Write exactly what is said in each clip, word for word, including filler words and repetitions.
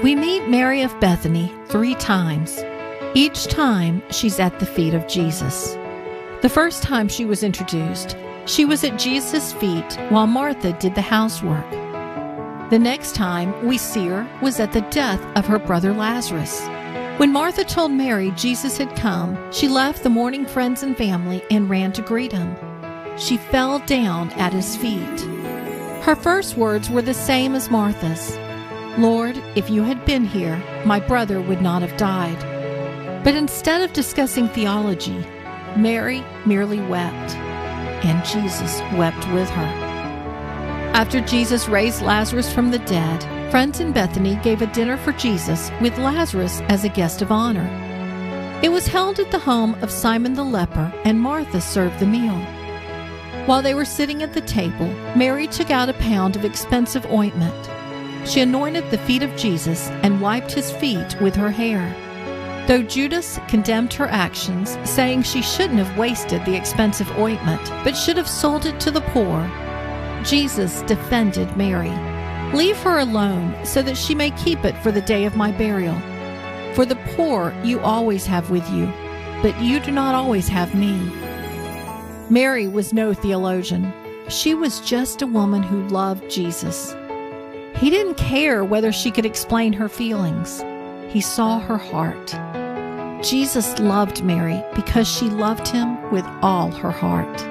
We meet Mary of Bethany three times. Each time, she's at the feet of Jesus. The first time she was introduced, she was at Jesus' feet while Martha did the housework. The next time we see her was at the death of her brother Lazarus. When Martha told Mary Jesus had come, she left the mourning friends and family and ran to greet him. She fell down at his feet. Her first words were the same as Martha's. "Lord, if you had been here, my brother would not have died." But instead of discussing theology, Mary merely wept, and Jesus wept with her. After Jesus raised Lazarus from the dead, friends in Bethany gave a dinner for Jesus with Lazarus as a guest of honor. It was held at the home of Simon the leper, and Martha served the meal. While they were sitting at the table, Mary took out a pound of expensive ointment. She anointed the feet of Jesus and wiped his feet with her hair. Though Judas condemned her actions, saying she shouldn't have wasted the expensive ointment, but should have sold it to the poor, Jesus defended Mary. "Leave her alone so that she may keep it for the day of my burial. For the poor you always have with you, but you do not always have me." Mary was no theologian. She was just a woman who loved Jesus. He didn't care whether she could explain her feelings. He saw her heart. Jesus loved Mary because she loved him with all her heart.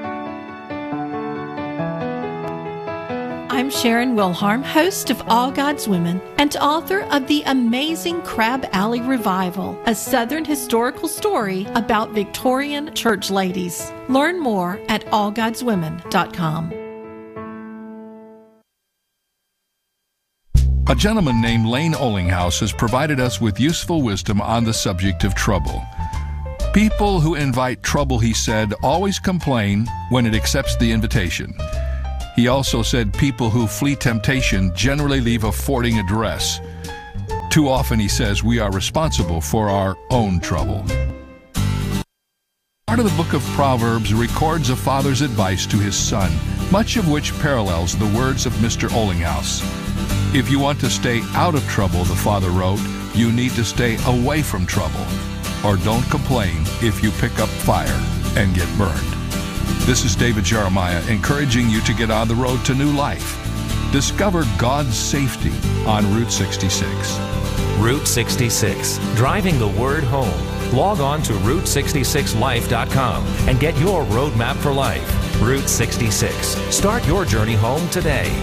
I'm Sharon Wilharm, host of All God's Women and author of the amazing Crab Alley Revival, a Southern historical story about Victorian church ladies. Learn more at all gods women dot com. A gentleman named Lane Olinghouse has provided us with useful wisdom on the subject of trouble. People who invite trouble, he said, always complain when it accepts the invitation. He also said people who flee temptation generally leave a forwarding address. Too often, he says, we are responsible for our own trouble. Part of the book of Proverbs records a father's advice to his son, much of which parallels the words of Mister Olinghouse. If you want to stay out of trouble, the father wrote, you need to stay away from trouble. Or don't complain if you pick up fire and get burned. This is David Jeremiah encouraging you to get on the road to new life. Discover God's safety on Route sixty-six. Route sixty-six, driving the word home. Log on to route sixty-six life dot com and get your roadmap for life. Route sixty-six. Start your journey home today.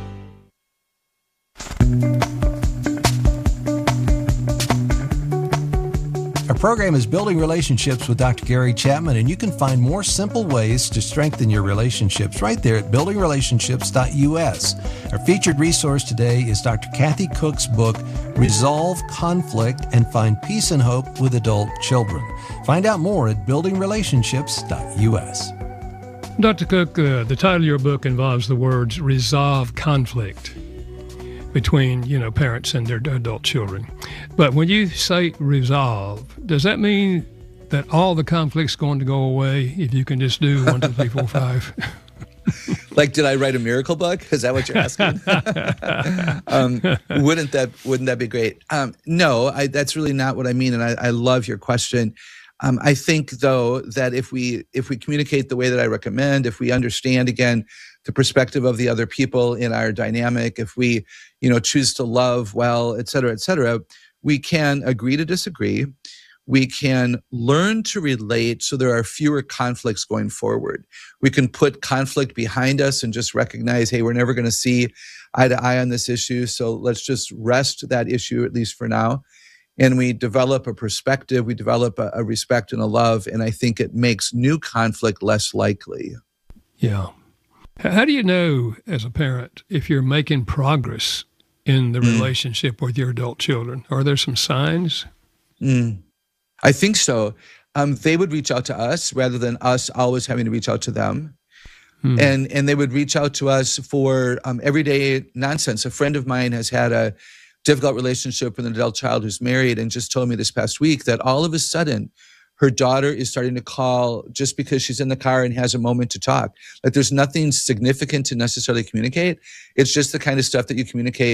Our program is Building Relationships with Doctor Gary Chapman, and you can find more simple ways to strengthen your relationships right there at building relationships dot U S. Our featured resource today is Doctor Kathy Cook's book, Resolve Conflict and Find Peace and Hope with Adult Children. Find out more at building relationships dot U S. Doctor Cook, uh, the title of your book involves the words resolve conflict between, you know, parents and their adult children. But when you say resolve, does that mean that all the conflict's going to go away if you can just do one, two, three, four, five? Like, did I write a miracle book? Is that what you're asking? um, wouldn't that wouldn't that be great? Um, no, I, that's really not what I mean, and I, I love your question. Um, I think, though, that if we if we communicate the way that I recommend, if we understand again the perspective of the other people in our dynamic, if we, you know, choose to love well, et cetera, et cetera, we can agree to disagree. We can learn to relate so there are fewer conflicts going forward. We can put conflict behind us and just recognize, hey, we're never going to see eye to eye on this issue, so let's just rest that issue, at least for now. And we develop a perspective, we develop a, a respect and a love, and I think it makes new conflict less likely. Yeah. How do you know, as a parent, if you're making progress in the mm. relationship with your adult children? Are there some signs? Mm. I think so. Um, they would reach out to us rather than us always having to reach out to them. Mm. And and they would reach out to us for um, everyday nonsense. A friend of mine has had a difficult relationship with an adult child who's married and just told me this past week that all of a sudden her daughter is starting to call just because she's in the car and has a moment to talk. Like, there's nothing significant to necessarily communicate. It's just the kind of stuff that you communicate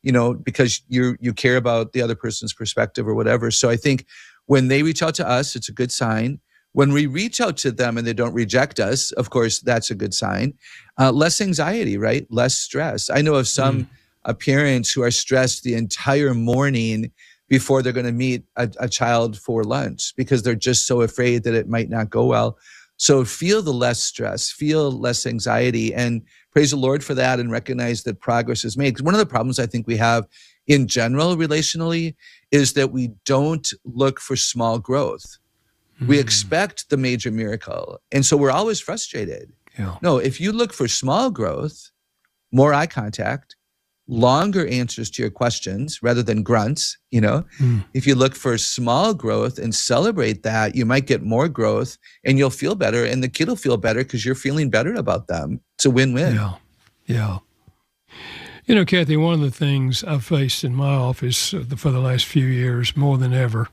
you know, because you you care about the other person's perspective or whatever. So I think when they reach out to us, it's a good sign. When we reach out to them and they don't reject us, of course, that's a good sign. Uh, less anxiety, right? Less stress. I know of some mm. uh, parents who are stressed the entire morning before they're going to meet a, a child for lunch because they're just so afraid that it might not go well. So feel the less stress, feel less anxiety, and praise the Lord for that and recognize that progress is made. Because one of the problems I think we have in general relationally is that we don't look for small growth. Mm. We expect the major miracle. And so we're always frustrated. Yeah. No, if you look for small growth, more eye contact, longer answers to your questions rather than grunts, you know, mm. if you look for small growth and celebrate that, you might get more growth and you'll feel better and the kid will feel better because you're feeling better about them. It's a win-win. Yeah. Yeah. You know, Kathy, one of the things I've faced in my office for the last few years more than ever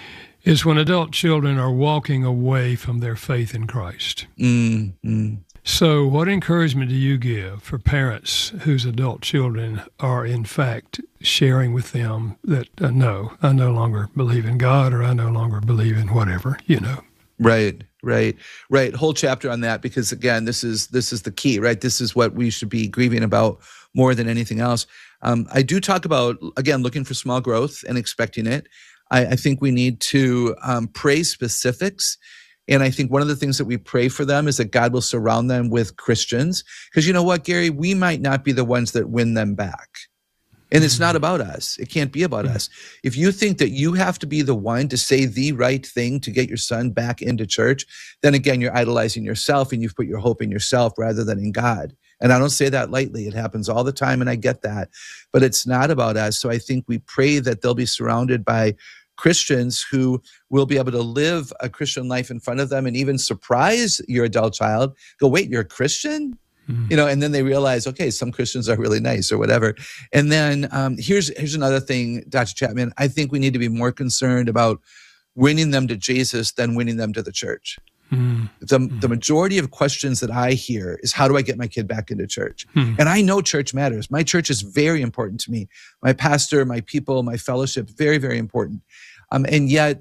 is when adult children are walking away from their faith in Christ. Mm, mm. So what encouragement do you give for parents whose adult children are, in fact, sharing with them that, uh, no, I no longer believe in God or I no longer believe in whatever, you know? Right, right, right. Whole chapter on that because, again, this is this is the key, right? This is what we should be grieving about more than anything else. Um, I do talk about, again, looking for small growth and expecting it. I, I think we need to um, pray specifics. And I think one of the things that we pray for them is that God will surround them with Christians. Because you know what, Gary, we might not be the ones that win them back. And it's not about us. It can't be about mm-hmm. us. If you think that you have to be the one to say the right thing to get your son back into church, then again, you're idolizing yourself and you've put your hope in yourself rather than in God. And I don't say that lightly. It happens all the time and I get that. But it's not about us. So I think we pray that they'll be surrounded by Christians who will be able to live a Christian life in front of them and even surprise your adult child. Go, wait, you're a Christian? Mm-hmm. You know, and then they realize, okay, some Christians are really nice or whatever. And then um, here's here's another thing, Doctor Chapman. I think we need to be more concerned about winning them to Jesus than winning them to the church. Mm-hmm. The, the majority of questions that I hear is, how do I get my kid back into church? Mm-hmm. And I know church matters. My church is very important to me. My pastor, my people, my fellowship, very, very important. Um, and yet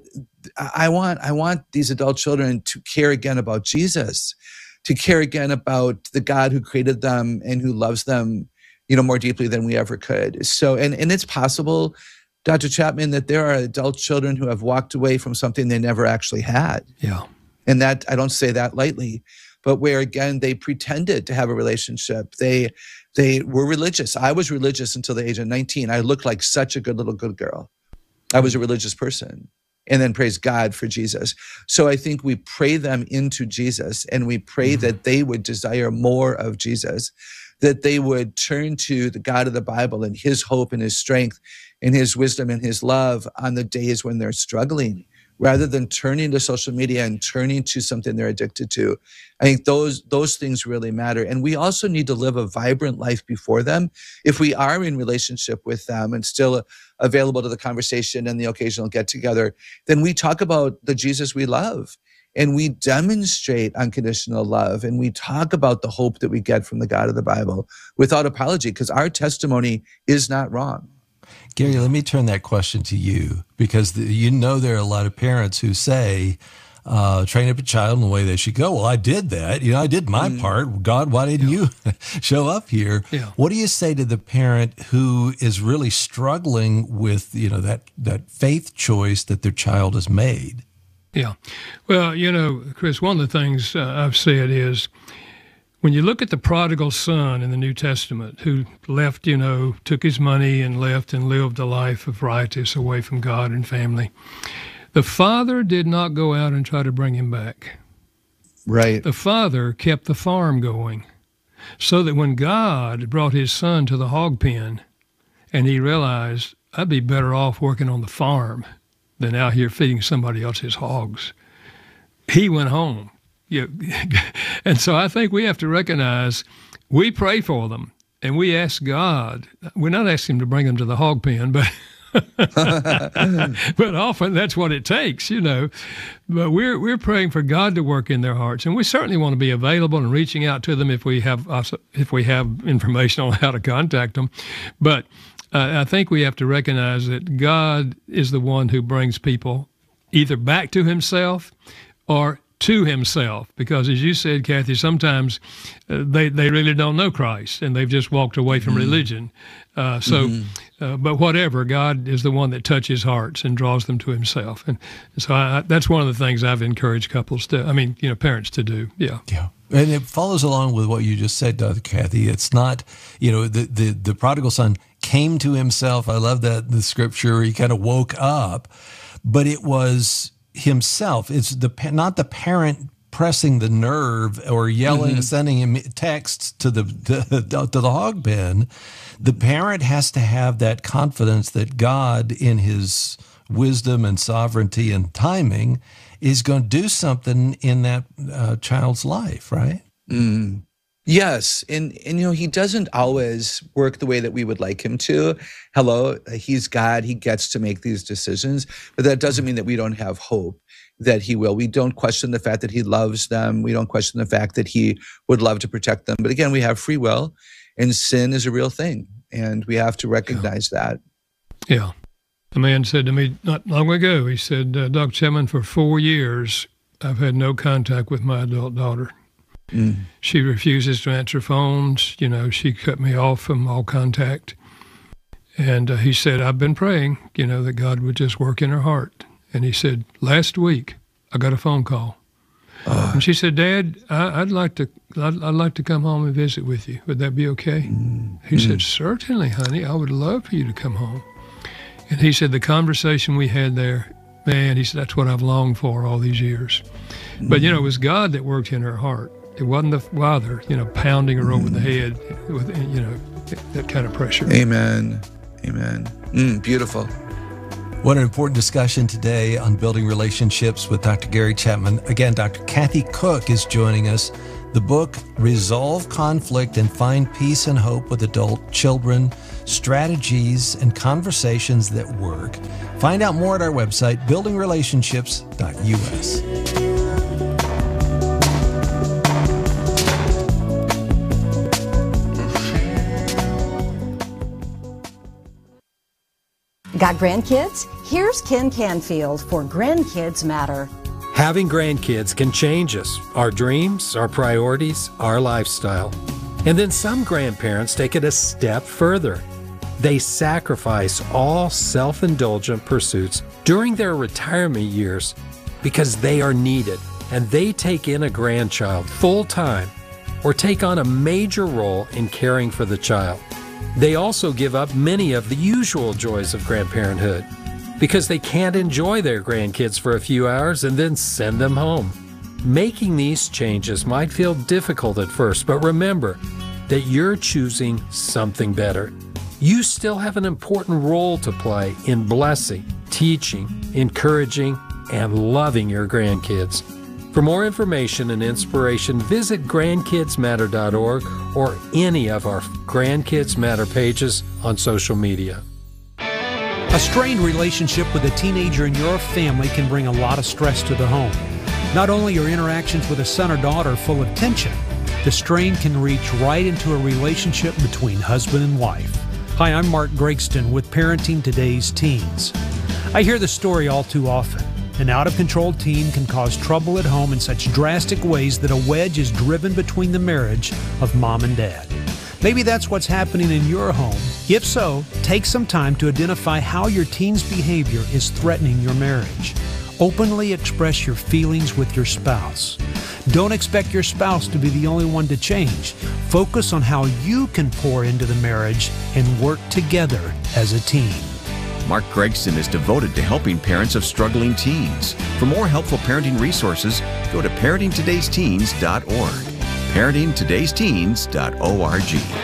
I want, I want these adult children to care again about Jesus, to care again about the God who created them and who loves them, you know, more deeply than we ever could. So, and, and it's possible, Doctor Chapman, that there are adult children who have walked away from something they never actually had. Yeah. And that, I don't say that lightly, but where again, they pretended to have a relationship. They, they were religious. I was religious until the age of nineteen. I looked like such a good little good girl. I was a religious person. And then praise God for Jesus. So I think we pray them into Jesus and we pray mm-hmm. that they would desire more of Jesus, that they would turn to the God of the Bible and his hope and his strength and his wisdom and his love on the days when they're struggling, rather than turning to social media and turning to something they're addicted to. I think those those things really matter. And we also need to live a vibrant life before them. If we are in relationship with them and still available to the conversation and the occasional get-together, then we talk about the Jesus we love. And we demonstrate unconditional love. And we talk about the hope that we get from the God of the Bible without apology, because our testimony is not wrong. Gary, let me turn that question to you, because the, you know there are a lot of parents who say, uh, train up a child in the way they should go. Well, I did that. You know, I did my mm. part. God, why didn't yeah. you show up here? Yeah. What do you say to the parent who is really struggling with, you know, that, that faith choice that their child has made? Yeah. Well, you know, Chris, one of the things uh, I've said is, when you look at the prodigal son in the New Testament, who left, you know, took his money and left and lived a life of righteousness away from God and family, the father did not go out and try to bring him back. Right. The father kept the farm going, so that when God brought his son to the hog pen and he realized, I'd be better off working on the farm than out here feeding somebody else's hogs, he went home. Yeah. And so I think we have to recognize we pray for them and we ask God. We're not asking him to bring them to the hog pen, but but often that's what it takes, you know. But we're we're praying for God to work in their hearts, and we certainly want to be available and reaching out to them if we have if we have information on how to contact them. But Uh, I think we have to recognize that God is the one who brings people either back to himself or to himself, because as you said, Kathy, sometimes uh, they, they really don't know Christ and they've just walked away from mm-hmm. religion. Uh, so, mm-hmm. uh, but whatever, God is the one that touches hearts and draws them to himself. And so I, I, that's one of the things I've encouraged couples to, I mean, you know, parents to do. Yeah. Yeah. And it follows along with what you just said, Doctor Kathy. It's not, you know, the, the, the prodigal son came to himself. I love that, the scripture. He kind of woke up, but it was himself. It's the not the parent pressing the nerve or yelling, mm-hmm. sending him texts to the to, to the hog pen. The parent has to have that confidence that God, in his wisdom and sovereignty and timing, is going to do something in that uh, child's life, right? Mm. Yes, and and you know, he doesn't always work the way that we would like him to. Hello, he's God, he gets to make these decisions, but that doesn't mean that we don't have hope that he will. We don't question the fact that he loves them. We don't question the fact that he would love to protect them. But again, we have free will, and sin is a real thing, and we have to recognize yeah. that. Yeah. A man said to me not long ago, he said, uh, Doctor Chapman, for four years, I've had no contact with my adult daughter. Mm. She refuses to answer phones. You know, she cut me off from all contact. And uh, he said, I've been praying, you know, that God would just work in her heart. And he said, last week, I got a phone call. Uh, and she said, Dad, I, I'd like to I'd, I'd like to come home and visit with you. Would that be okay? Mm. He mm. said, certainly, honey. I would love for you to come home. And he said, the conversation we had there, man, he said, that's what I've longed for all these years. Mm. But, you know, it was God that worked in her heart. It wasn't the father, you know, pounding her mm. over the head with, you know, that kind of pressure. Amen. Amen. Mm, beautiful. What an important discussion today on building relationships with Doctor Gary Chapman. Again, Doctor Kathy Cook is joining us. The book, Resolve Conflict and Find Peace and Hope with Adult Children, Strategies and Conversations That Work. Find out more at our website, building relationships dot U S. Got grandkids? Here's Ken Canfield for Grandkids Matter. Having grandkids can change us, our dreams, our priorities, our lifestyle. And then some grandparents take it a step further. They sacrifice all self-indulgent pursuits during their retirement years because they are needed, and they take in a grandchild full-time or take on a major role in caring for the child. They also give up many of the usual joys of grandparenthood because they can't enjoy their grandkids for a few hours and then send them home. Making these changes might feel difficult at first, but remember that you're choosing something better. You still have an important role to play in blessing, teaching, encouraging, and loving your grandkids. For more information and inspiration, visit grandkids matter dot org or any of our Grandkids Matter pages on social media. A strained relationship with a teenager in your family can bring a lot of stress to the home. Not only are interactions with a son or daughter full of tension, the strain can reach right into a relationship between husband and wife. Hi, I'm Mark Gregston with Parenting Today's Teens. I hear the story all too often. An out-of-control teen can cause trouble at home in such drastic ways that a wedge is driven between the marriage of mom and dad. Maybe that's what's happening in your home. If so, take some time to identify how your teen's behavior is threatening your marriage. Openly express your feelings with your spouse. Don't expect your spouse to be the only one to change. Focus on how you can pour into the marriage and work together as a team. Mark Gregston is devoted to helping parents of struggling teens. For more helpful parenting resources, go to parenting todays teens dot org. parenting todays teens dot org.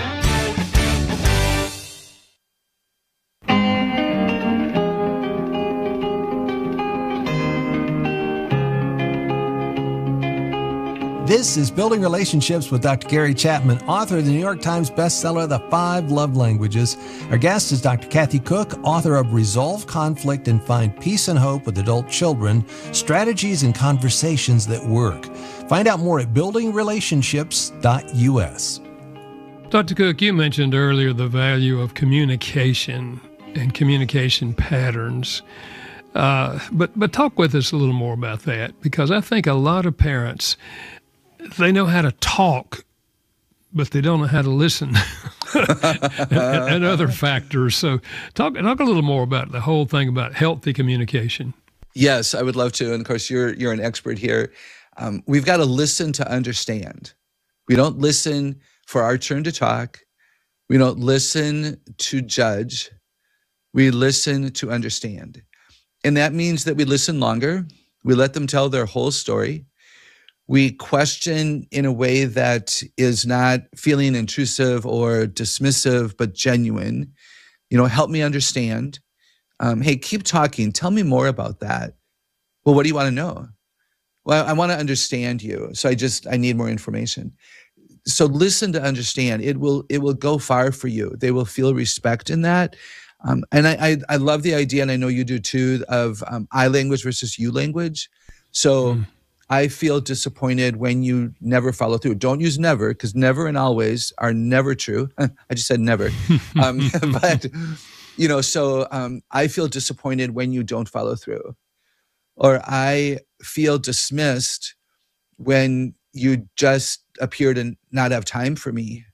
This is Building Relationships with Doctor Gary Chapman, author of the New York Times bestseller, The Five Love Languages. Our guest is Doctor Kathy Cook, author of Resolve Conflict and Find Peace and Hope with Adult Children, Strategies and Conversations That Work. Find out more at building relationships dot U S. Doctor Cook, you mentioned earlier the value of communication and communication patterns. Uh, but but talk with us a little more about that, because I think a lot of parents, they know how to talk, but they don't know how to listen and, and other factors. So talk talk a little more about the whole thing about healthy communication. Yes, I would love to. And of course, you're you're an expert here. Um, we've got to listen to understand. We don't listen for our turn to talk. We don't listen to judge. We listen to understand. And that means that we listen longer. We let them tell their whole story. We question in a way that is not feeling intrusive or dismissive, but genuine. You know, help me understand. Um, hey, keep talking. Tell me more about that. Well, what do you want to know? Well, I want to understand you. So I just, I need more information. So listen to understand. It will, it will go far for you. They will feel respect in that. Um, and I, I, I love the idea, and I know you do too, of um, I language versus you language. So mm. I feel disappointed when you never follow through. Don't use never, because never and always are never true. I just said never. um, but, you know, so um, I feel disappointed when you don't follow through. Or I feel dismissed when you just appear to not have time for me,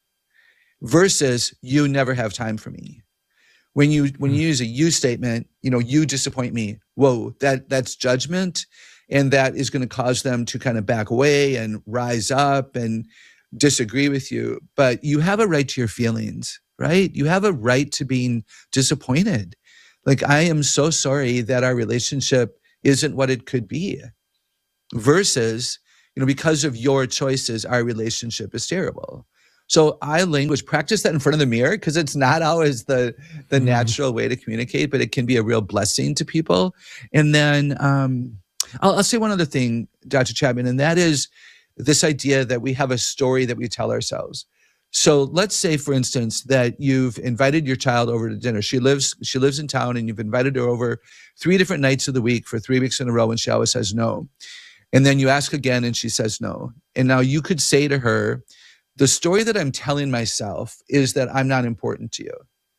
versus you never have time for me. When you when you use a you statement, you know, you disappoint me. Whoa, that that's judgment, and that is going to cause them to kind of back away and rise up and disagree with you. But you have a right to your feelings, right? You have a right to being disappointed. Like, I am so sorry that our relationship isn't what it could be. Versus, you know, because of your choices, our relationship is terrible. So I language, practice that in front of the mirror, because it's not always the, the mm-hmm. natural way to communicate, but it can be a real blessing to people. And then um, I'll, I'll say one other thing, Doctor Chapman, and that is this idea that we have a story that we tell ourselves. So let's say, for instance, that you've invited your child over to dinner. She lives, she lives in town, and you've invited her over three different nights of the week for three weeks in a row, and she always says no. And then you ask again, and she says no. And now you could say to her, the story that I'm telling myself is that I'm not important to you.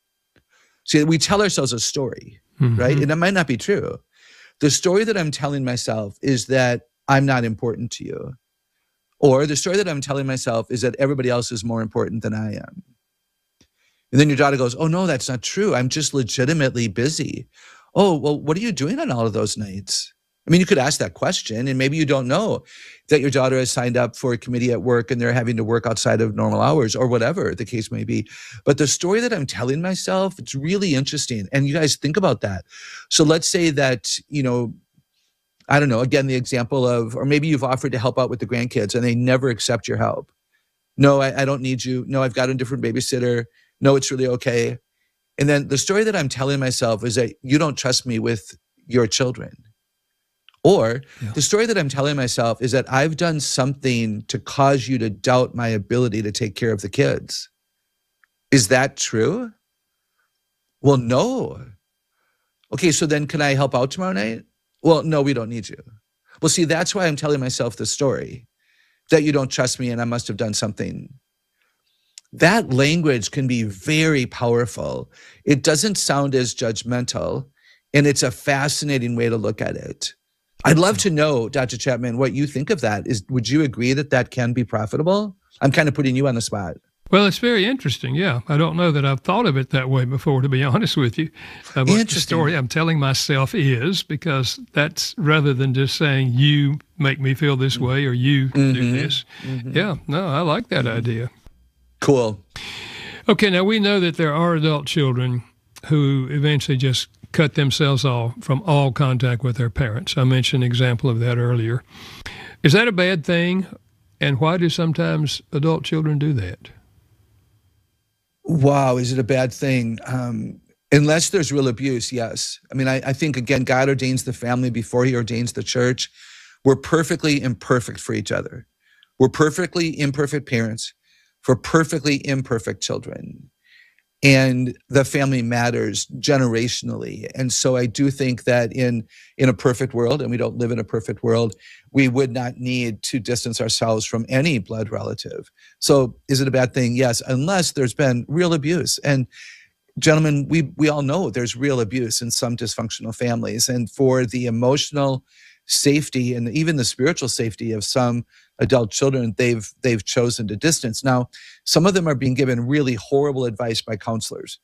See, we tell ourselves a story, mm-hmm. right? And it might not be true. The story that I'm telling myself is that I'm not important to you. Or the story that I'm telling myself is that everybody else is more important than I am. And then your daughter goes, oh, no, that's not true. I'm just legitimately busy. Oh, well, what are you doing on all of those nights? I mean, you could ask that question, and maybe you don't know that your daughter has signed up for a committee at work and they're having to work outside of normal hours, or whatever the case may be. But the story that I'm telling myself, it's really interesting. And you guys think about that. So let's say that, you know, I don't know, again, the example of, or maybe you've offered to help out with the grandkids and they never accept your help. No, I, I don't need you. No, I've got a different babysitter. No, it's really okay. And then the story that I'm telling myself is that you don't trust me with your children. Or yeah. the story that I'm telling myself is that I've done something to cause you to doubt my ability to take care of the kids. Is that true? Well, no. Okay, so then can I help out tomorrow night? Well, no, we don't need you. Well, see, that's why I'm telling myself the story, that you don't trust me and I must have done something. That language can be very powerful. It doesn't sound as judgmental, and it's a fascinating way to look at it. I'd love to know, Doctor Chapman, what you think of that. Is, would you agree that that can be profitable? I'm kind of putting you on the spot. Well, it's very interesting, yeah. I don't know that I've thought of it that way before, to be honest with you. Uh, what the story I'm telling myself is, because that's rather than just saying, you make me feel this way or you mm-hmm. do this. Mm-hmm. Yeah, no, I like that mm-hmm. idea. Cool. Okay, now we know that there are adult children who eventually just cut themselves off from all contact with their parents. I mentioned an example of that earlier. Is that a bad thing? And why do sometimes adult children do that? Wow, is it a bad thing? Um, unless there's real abuse, yes. I mean, I, I think, again, God ordains the family before he ordains the church. We're perfectly imperfect for each other. We're perfectly imperfect parents for perfectly imperfect children. and the family matters generationally. And so I do think that in in a perfect world, and we don't live in a perfect world, we would not need to distance ourselves from any blood relative. So is it a bad thing? Yes, unless there's been real abuse. And gentlemen, we we all know there's real abuse in some dysfunctional families. And for the emotional safety and even the spiritual safety of some adult children, they've they've chosen to distance. Now, some of them are being given really horrible advice by counselors.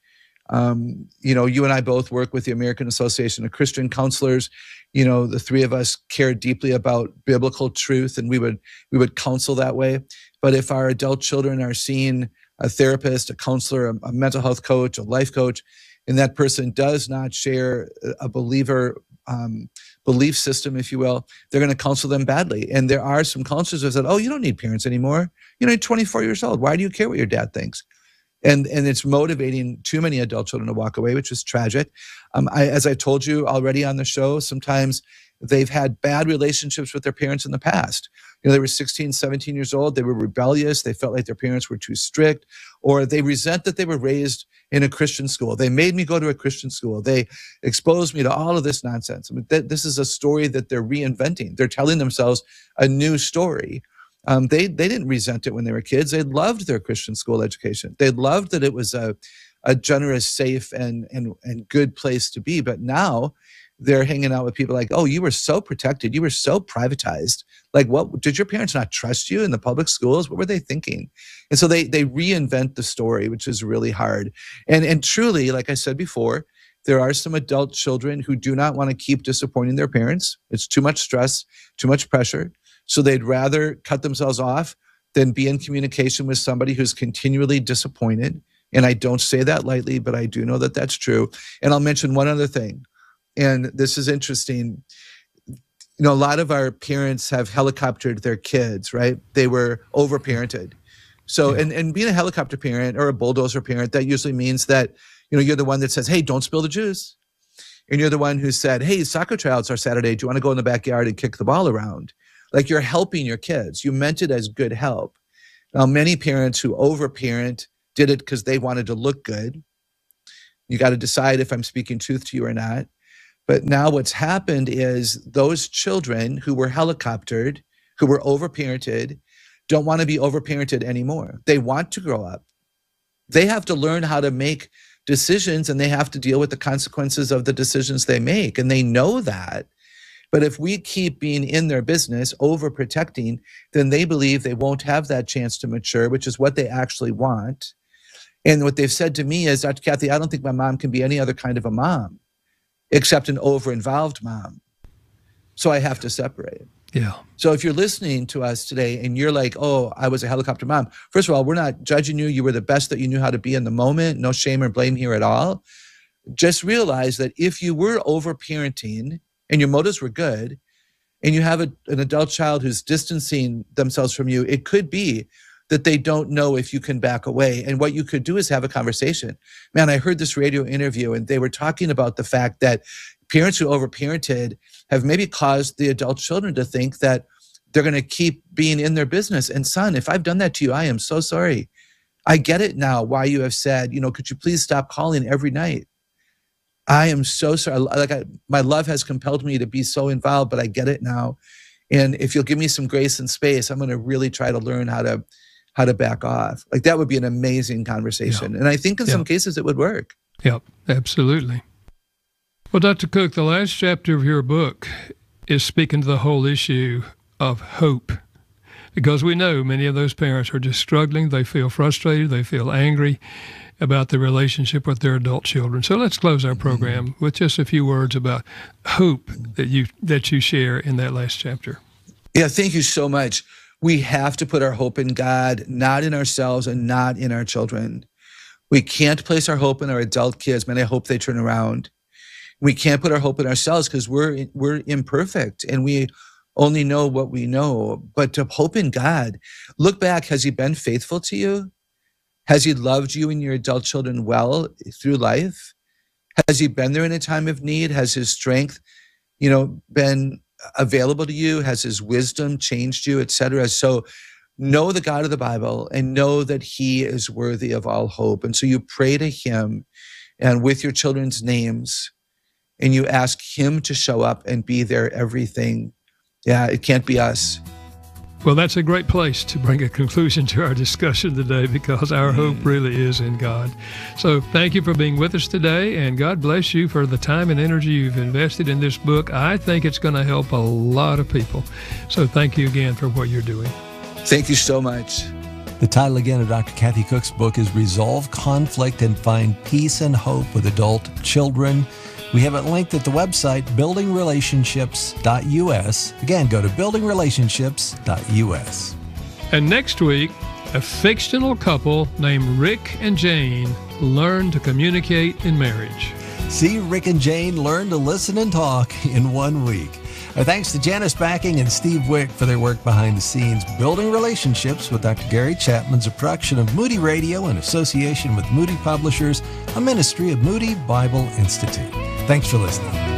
Um, you know, you and I both work with the American Association of Christian Counselors. You know, the three of us care deeply about biblical truth, and we would we would counsel that way. But if our adult children are seeing a therapist, a counselor, a, a mental health coach, a life coach, and that person does not share a believer um, belief system, if you will, they're going to counsel them badly. And there are some counselors who said, oh, you don't need parents anymore. You're twenty-four years old. Why do you care what your dad thinks? And and it's motivating too many adult children to walk away, which is tragic. Um, I, as I told you already on the show, sometimes they've had bad relationships with their parents in the past. You know, they were sixteen, seventeen years old. They were rebellious. They felt like their parents were too strict, or they resent that they were raised in a Christian school. They made me go to a Christian school. They exposed me to all of this nonsense. I mean, th- this is a story that they're reinventing. They're telling themselves a new story. Um, they they didn't resent it when they were kids. They loved their Christian school education. They loved that it was a a generous, safe, and and and good place to be. But now they're hanging out with people like, oh, you were so protected. You were so privatized. Like, what, did your parents not trust you in the public schools? What were they thinking? And so they they reinvent the story, which is really hard. And and truly, like I said before, there are some adult children who do not want to keep disappointing their parents. It's too much stress, too much pressure. So they'd rather cut themselves off than be in communication with somebody who's continually disappointed. And I don't say that lightly, but I do know that that's true. And I'll mention one other thing. And this is interesting. You know, a lot of our parents have helicoptered their kids, right? They were overparented. So, and, and being a helicopter parent or a bulldozer parent, that usually means that, you know, you're the one that says, hey, don't spill the juice. And you're the one who said, hey, soccer tryouts are Saturday. Do you want to go in the backyard and kick the ball around? Like, you're helping your kids. You meant it as good help. Now, many parents who overparent did it because they wanted to look good. You got to decide if I'm speaking truth to you or not. But now what's happened is those children who were helicoptered, who were overparented, don't want to be overparented anymore. They want to grow up. They have to learn how to make decisions, and they have to deal with the consequences of the decisions they make. And they know that. But if we keep being in their business, overprotecting, then they believe they won't have that chance to mature, which is what they actually want. And what they've said to me is, Doctor Kathy, I don't think my mom can be any other kind of a mom, except an over-involved mom. So I have to separate. Yeah. So if you're listening to us today and you're like, oh, I was a helicopter mom. First of all, we're not judging you. You were the best that you knew how to be in the moment. No shame or blame here at all. Just realize that if you were over-parenting and your motives were good, and you have a, an adult child who's distancing themselves from you, it could be that they don't know if you can back away. And what you could do is have a conversation. Man, I heard this radio interview and they were talking about the fact that parents who overparented have maybe caused the adult children to think that they're going to keep being in their business. And son, if I've done that to you, I am so sorry. I get it now why you have said, you know, could you please stop calling every night? I am so sorry. Like I, my love has compelled me to be so involved, but I get it now. And if you'll give me some grace and space, I'm going to really try to learn how to how to back off. Like, that would be an amazing conversation. Yeah. And I think in yeah. some cases it would work. Yep, absolutely. Well, Doctor Cook, the last chapter of your book is speaking to the whole issue of hope, because we know many of those parents are just struggling. They feel frustrated. They feel angry about the relationship with their adult children. So let's close our program mm-hmm. with just a few words about hope that you that you share in that last chapter. Yeah, thank you so much. We have to put our hope in God, not in ourselves and not in our children. We can't place our hope in our adult kids. Man, I hope they turn around. We can't put our hope in ourselves because we're we're imperfect and we only know what we know. But to hope in God, look back, has he been faithful to you? Has he loved you and your adult children well through life? Has he been there in a time of need? Has his strength, you know, been available to you? Has his wisdom changed you, et cetera? So know the God of the Bible and know that he is worthy of all hope. And so you pray to him and with your children's names, and you ask him to show up and be their everything. Yeah, it can't be us. Well, that's a great place to bring a conclusion to our discussion today, because our hope really is in God. So thank you for being with us today, and God bless you for the time and energy you've invested in this book. I think it's going to help a lot of people. So thank you again for what you're doing. Thank you so much. The title again of Doctor Kathy Cook's book is Resolve Conflict and Find Peace and Hope with Adult Children. We have it linked at the website, building relationships dot U S. Again, go to building relationships dot U S. And next week, a fictional couple named Rick and Jane learn to communicate in marriage. See, Rick and Jane learn to listen and talk in one week. Our thanks to Janice Backing and Steve Wick for their work behind the scenes. Building Relationships with Doctor Gary Chapman is a production of Moody Radio in association with Moody Publishers, a ministry of Moody Bible Institute. Thanks for listening.